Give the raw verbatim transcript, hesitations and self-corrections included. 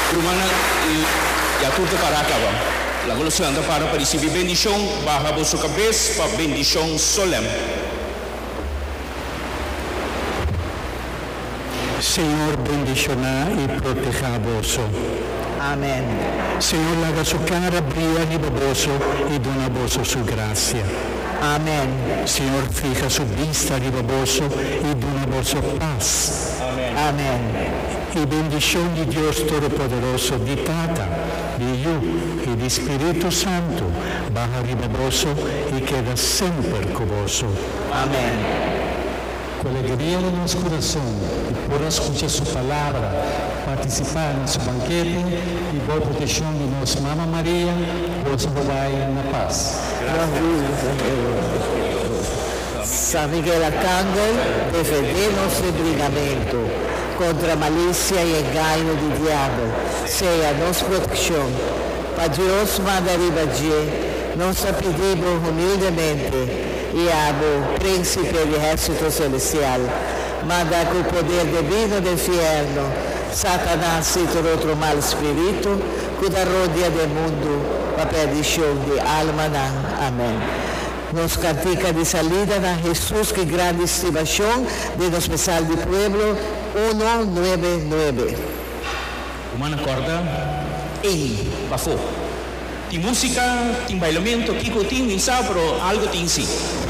Rumana e a tudo para acabar. La glória anda para para receber bendição, barra vossa cabeça para bendição solene. Señor, bendicioná y proteja a vos. Amén. Señor, haga su cara brillar y baboso y dona vos su gracia. Amén. Señor, fija su vista y baboso y dona vos paz. Amém. Amén. Y bendición de Dios Todopoderoso, de Tata, de Hijo y de Espíritu Santo, baja y baboso y queda siempre con vos. Amén. Com alegria no nosso coração e por escutar sua palavra, participar no seu banquete e boa proteção de nossa Mama Maria, possa vai na paz. San Miguel Arcángel, defendenos el brillamento contra malicia y engaño del diablo, sea nos protección. Para Dios manda ribadir, nos pedimos humildemente e abo, príncipe del ejército celestial, manda con poder divino del infierno, Satanás y todo otro mal espíritu, que da rodea del mundo, para perdición de alma. Amén. Nos cantica de salida a Jesús, que grande estimación de nos pesar del pueblo, ciento noventa y nueve. Rumana corda e bafo. Tem música, tem bailamento, Kiko tem ensaio, pero algo tem sim.